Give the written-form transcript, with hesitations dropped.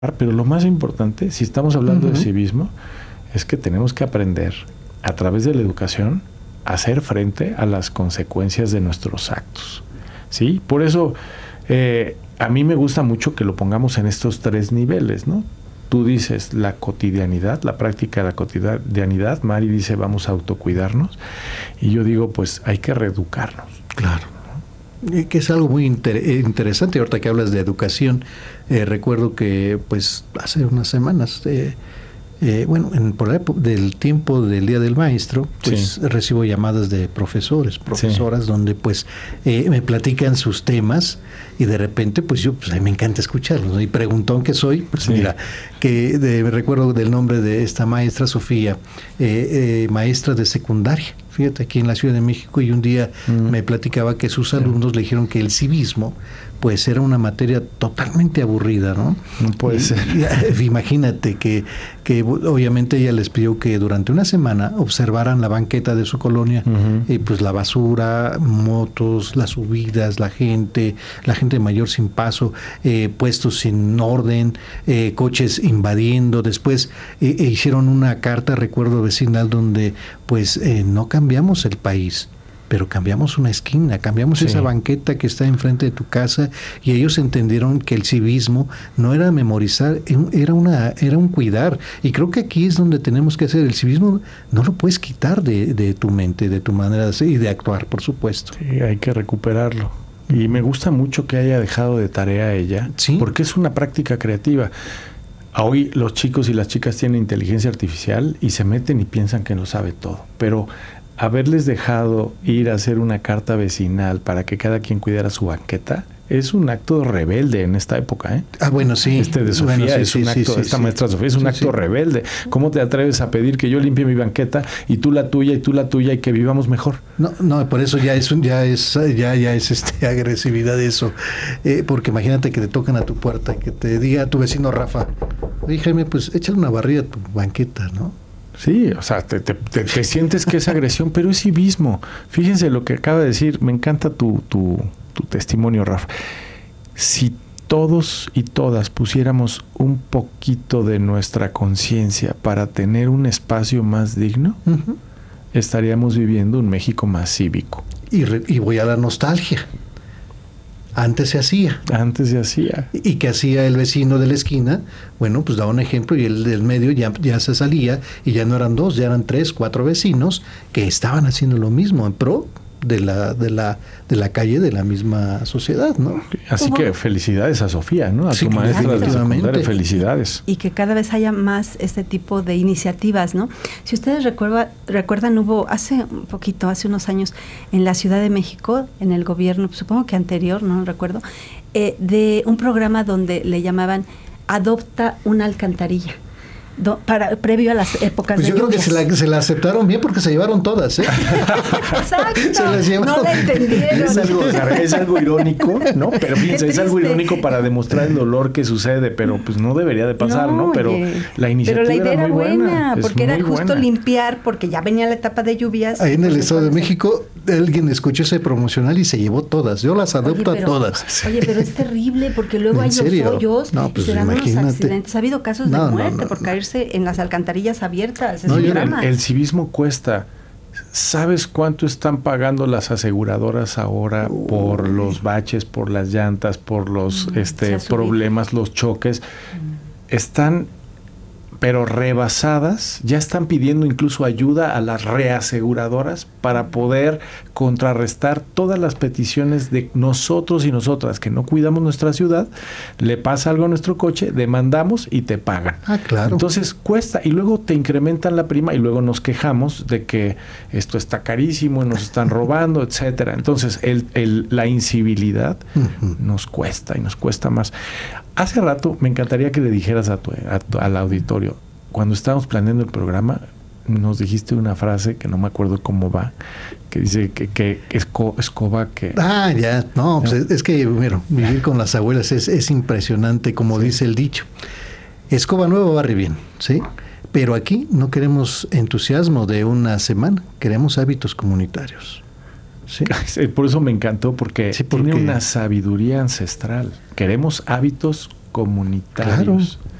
pero lo más importante, si estamos hablando de civismo, es que tenemos que aprender a través de la educación a hacer frente a las consecuencias de nuestros actos, ¿sí? Por eso a mí me gusta mucho que lo pongamos en estos 3 niveles, ¿no? Tú dices la cotidianidad, la práctica de la cotidianidad. Mari dice vamos a autocuidarnos. Y yo digo, pues hay que reeducarnos. Claro. Que es algo muy interesante. Ahorita que hablas de educación, recuerdo que pues hace unas semanas, por la época del tiempo del Día del Maestro, pues recibo llamadas de profesoras, donde pues me platican sus temas y de repente pues yo a mí me encanta escucharlos, ¿no? Y preguntón que soy, pues mira, me recuerdo del nombre de esta maestra Sofía, maestra de secundaria, fíjate, aquí en la Ciudad de México, y un día me platicaba que sus alumnos le dijeron que el civismo pues era una materia totalmente aburrida, ¿no? No puede ser. Imagínate que obviamente ella les pidió que durante una semana observaran la banqueta de su colonia, y pues la basura, motos, las subidas, la gente mayor sin paso, puestos sin orden, coches invadiendo. Después hicieron una carta, recuerdo, vecinal, donde pues no cambiamos el país, pero cambiamos una esquina, cambiamos esa banqueta que está enfrente de tu casa, y ellos entendieron que el civismo no era memorizar, era un cuidar. Y creo que aquí es donde tenemos que hacer. El civismo no lo puedes quitar de tu mente, de tu manera de ser y de actuar, por supuesto. Sí, hay que recuperarlo. Y me gusta mucho que haya dejado de tarea ella, porque es una práctica creativa. Hoy los chicos y las chicas tienen inteligencia artificial y se meten y piensan que lo sabe todo, pero haberles dejado ir a hacer una carta vecinal para que cada quien cuidara su banqueta es un acto rebelde en esta época, ¿eh? Bueno, sí. De Sofía es un acto, esta maestra Sofía es un acto rebelde. ¿Cómo te atreves a pedir que yo limpie mi banqueta y tú la tuya y que vivamos mejor? No, por eso ya es agresividad eso. Porque imagínate que te tocan a tu puerta, que te diga tu vecino Rafa, oye, Jaime, pues échale una barrida a tu banqueta, ¿no? Sí, o sea, te sientes que es agresión, pero es civismo. Fíjense lo que acaba de decir, me encanta tu testimonio, Rafa. Si todos y todas pusiéramos un poquito de nuestra conciencia para tener un espacio más digno, estaríamos viviendo un México más cívico. Y voy a la nostalgia. Antes se hacía. ¿Y qué hacía el vecino de la esquina? Bueno, pues daba un ejemplo, y el del medio ya se salía, y ya no eran 2, ya eran 3, 4 vecinos que estaban haciendo lo mismo en pro de la calle, de la misma sociedad, ¿no? Así que felicidades a Sofía, ¿no? A tu maestra de secundaria, felicidades. Y que cada vez haya más este tipo de iniciativas, ¿no? Si ustedes recuerdan, hubo hace unos años, en la Ciudad de México, en el gobierno, supongo que anterior, no recuerdo, de un programa donde le llamaban Adopta una alcantarilla. Previo a las épocas pues de yo creo que se la aceptaron bien, porque se llevaron todas, ¿eh? Exacto. No la entendieron. Es algo irónico, ¿no? Pero fíjense, es algo irónico para demostrar el dolor que sucede, pero pues no debería de pasar, ¿no? Pero la iniciativa pero la idea era muy buena, porque era justo limpiar, porque ya venía la etapa de lluvias. Ahí en el Estado de México, alguien escuchó ese promocional y se llevó todas. Yo las adopto a todas. Oye, pero es terrible, porque luego hay los hoyos y se dan unos accidentes. Ha habido casos de muerte por caerse en las alcantarillas abiertas. El civismo cuesta. ¿Sabes cuánto están pagando las aseguradoras ahora por los baches, por las llantas, por los problemas, los choques? Están pero rebasadas, ya están pidiendo incluso ayuda a las reaseguradoras para poder contrarrestar todas las peticiones de nosotros y nosotras que no cuidamos nuestra ciudad. Le pasa algo a nuestro coche, demandamos y te pagan. Claro. Entonces cuesta, y luego te incrementan la prima, y luego nos quejamos de que esto está carísimo, nos están robando, etcétera. Entonces la incivilidad nos cuesta, y nos cuesta más. Hace rato me encantaría que le dijeras al auditorio, cuando estábamos planeando el programa, nos dijiste una frase que no me acuerdo cómo va, que dice que escoba que... ya, no, pues es que, bueno, vivir con las abuelas es impresionante, como dice el dicho. Escoba nueva barre bien, ¿sí? Pero aquí no queremos entusiasmo de una semana, queremos hábitos comunitarios. ¿Sí? Por eso me encantó, porque tiene una sabiduría ancestral. Queremos hábitos comunitarios. Claro.